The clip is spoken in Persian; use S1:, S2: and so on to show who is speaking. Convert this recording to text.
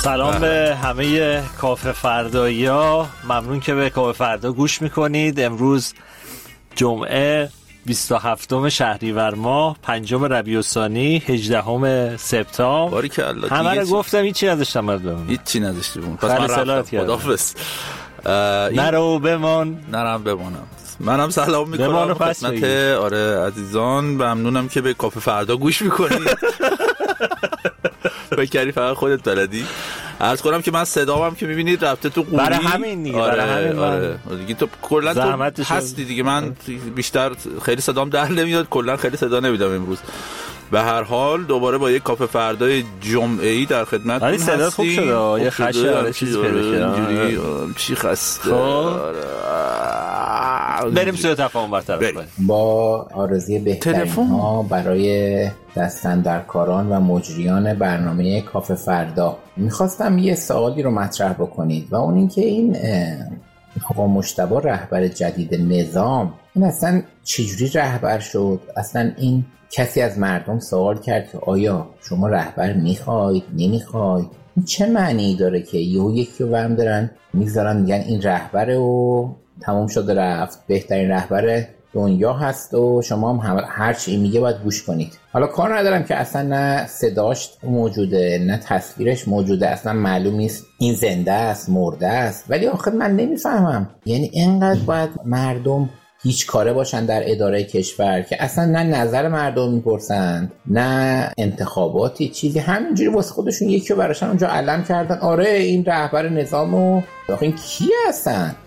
S1: سلام به همه کافه فردایی‌ها، ممنون که به کافه فردا گوش میکنید. امروز جمعه 27 شهریور ماه 5 ربیع الثانی 18 سپتامبر.
S2: باریکالله.
S1: همه رو گفتم، هیچی نداشتم بردم.
S2: هیچی نداشتیم. پس من رفتم. خداحافظ.
S1: نرو بمون.
S2: نرم بمونم. منم سلام میکنم خدمت عزیزان. ممنونم که به کافه فردا گوش میکنید. بکری فقط خودت بلدی. عرض کنم که من صدامم که میبینید رفته تو قوری.
S1: برای همین دیگه.
S2: آره. دیگه تو کلا تو هستی دیگه. من بیشتر خیلی صدام در نمیاد، کلا خیلی صدا نمیدم امروز. به هر حال دوباره با یک کافه فردای جمعه‌ای در خدمتتون هستیم.
S1: صدا خوب شده. یه خشه چیز پیدا
S2: اینجوری چی خسته.
S1: بریم سوی تفاهم برطرف کنیم.
S3: با آرزوی بهترین ها برای دستاندرکاران و مجریان برنامه کافه فردا، میخواستم یه سوالی رو مطرح بکنید و اون این که این آقا مجتبی رهبر جدید نظام، این اصلا چجوری رهبر شد؟ اصلا این کسی از مردم سوال کرد که آیا شما رهبر میخواید نمیخواید؟ این چه معنی داره که یکی رو برم دارن میذارن میگن این رهبره و تمام شده رفت، بهترین رهبر دنیا هست و شما هم هر چی میگه باید گوش کنید؟ حالا کار ندارم که اصلا نه صداش موجوده نه تصویرش موجوده، اصلا معلوم نیست این زنده است مرده است، ولی آخر من نمیفهمم یعنی اینقدر باید مردم هیچ کاره باشن در اداره کشور که اصلا نه نظر مردم میپرسند نه انتخاباتی چیزی، همینجوری واسه خودشون یکی رو براشون اونجا علم کردن. آره این رهبر نظامو. آخه این کی هستن؟